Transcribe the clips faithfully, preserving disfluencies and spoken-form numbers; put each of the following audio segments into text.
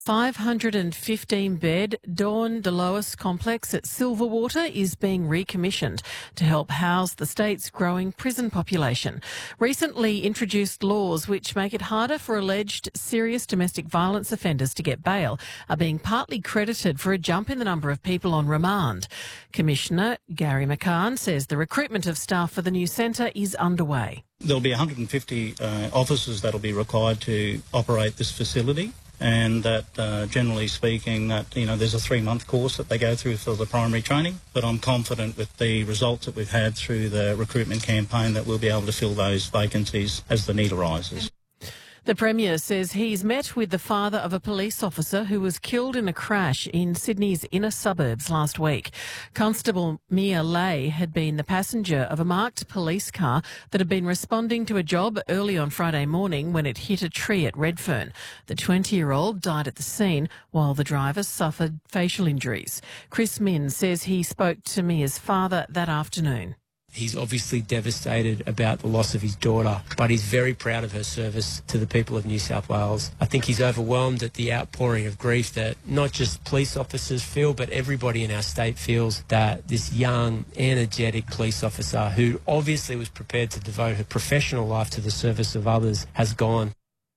five hundred fifteen bed Dawn Delois complex at Silverwater is being recommissioned to help house the state's growing prison population. Recently introduced laws which make it harder for alleged serious domestic violence offenders to get bail are being partly credited for a jump in the number of people on remand. Commissioner Gary McCann says the recruitment of staff for the new centre is underway. There'll be one hundred fifty uh, officers that'll be required to operate this facility. And that, uh, generally speaking, that, you know, there's a three-month course that they go through for the primary training. But I'm confident with the results that we've had through the recruitment campaign that we'll be able to fill those vacancies as the need arises. The Premier says he's met with the father of a police officer who was killed in a crash in Sydney's inner suburbs last week. Constable Mia Lay had been the passenger of a marked police car that had been responding to a job early on Friday morning when it hit a tree at Redfern. The twenty-year-old died at the scene while the driver suffered facial injuries. Chris Min says he spoke to Mia's father that afternoon. He's obviously devastated about the loss of his daughter, but he's very proud of her service to the people of New South Wales. I think he's overwhelmed at the outpouring of grief that not just police officers feel, but everybody in our state feels that this young, energetic police officer who obviously was prepared to devote her professional life to the service of others has gone.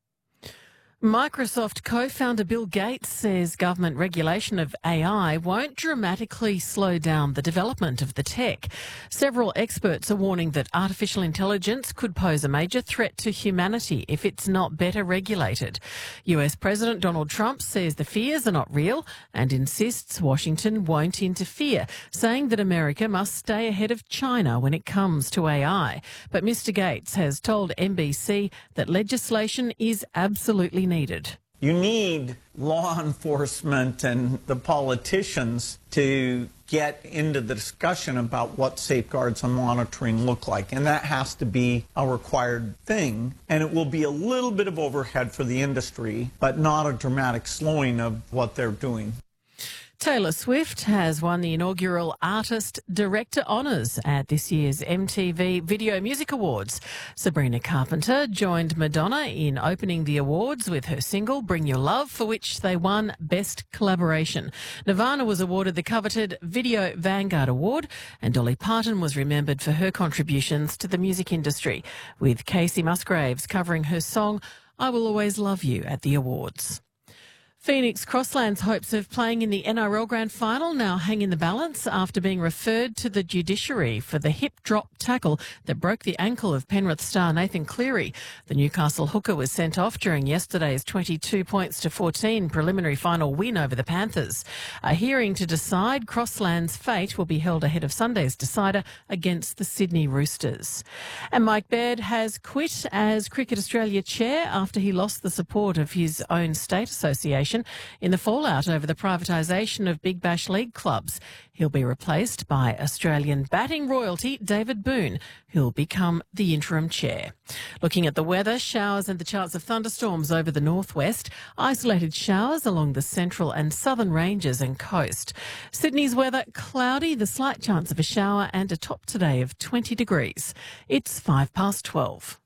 Microsoft co-founder Bill Gates says government regulation of A I won't dramatically slow down the development of the tech. Several experts are warning that artificial intelligence could pose a major threat to humanity if it's not better regulated. U S President Donald Trump says the fears are not real and insists Washington won't interfere, saying that America must stay ahead of China when it comes to A I. But Mister Gates has told N B C that legislation is absolutely needed. Needed. You need law enforcement and the politicians to get into the discussion about what safeguards and monitoring look like, and that has to be a required thing. And it will be a little bit of overhead for the industry, but not a dramatic slowing of what they're doing. Taylor Swift has won the inaugural Artist Director Honours at this year's M T V Video Music Awards. Sabrina Carpenter joined Madonna in opening the awards with her single Bring Your Love, for which they won Best Collaboration. Nirvana was awarded the coveted Video Vanguard Award, and Dolly Parton was remembered for her contributions to the music industry, with Casey Musgraves covering her song I Will Always Love You at the awards. Phoenix Crossland's hopes of playing in the N R L Grand Final now hang in the balance after being referred to the judiciary for the hip drop tackle that broke the ankle of Penrith star Nathan Cleary. The Newcastle hooker was sent off during yesterday's twenty-two points to fourteen preliminary final win over the Panthers. A hearing to decide Crossland's fate will be held ahead of Sunday's decider against the Sydney Roosters. And Mike Baird has quit as Cricket Australia chair after he lost the support of his own state association in the fallout over the privatisation of Big Bash League clubs. He'll be replaced by Australian batting royalty David Boone, who'll become the interim chair. Looking at the weather, showers and the chance of thunderstorms over the northwest, isolated showers along the central and southern ranges and coast. Sydney's weather cloudy, the slight chance of a shower and a top today of twenty degrees. It's five past twelve.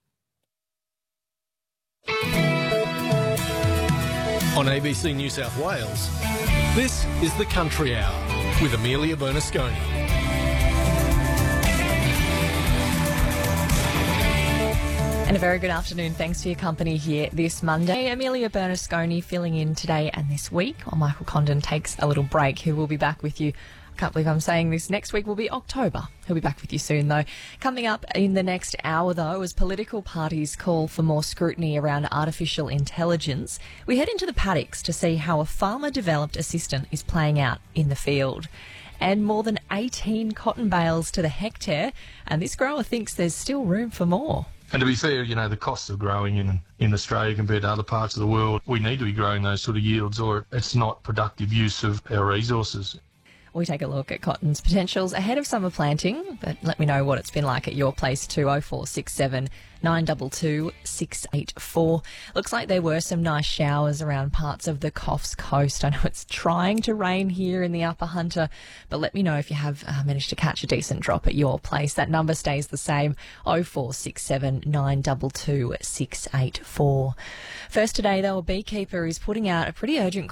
On A B C New South Wales, this is the Country Hour with Amelia Bernasconi. And a very good afternoon. Thanks for your company here this Monday. Amelia Bernasconi filling in today and this week while Michael Condon takes a little break. Who will be back with you. Can't believe I'm saying this. Next week will be October. He'll be back with you soon, though. Coming up in the next hour, though, as political parties call for more scrutiny around artificial intelligence, we head into the paddocks to see how a farmer-developed assistant is playing out in the field. And more than eighteen cotton bales to the hectare, and this grower thinks there's still room for more. And to be fair, you know, the cost of growing in in Australia compared to other parts of the world, we need to be growing those sort of yields or it's not productive use of our resources. We take a look at cotton's potentials ahead of summer planting, but let me know what it's been like at your place too. oh four six seven, nine two two, six eight four. Looks like there were some nice showers around parts of the Coffs Coast. I know it's trying to rain here in the Upper Hunter, but let me know if you have uh, managed to catch a decent drop at your place. That number stays the same, oh four six seven, nine two two, six eight four. First today, though, a beekeeper is putting out a pretty urgent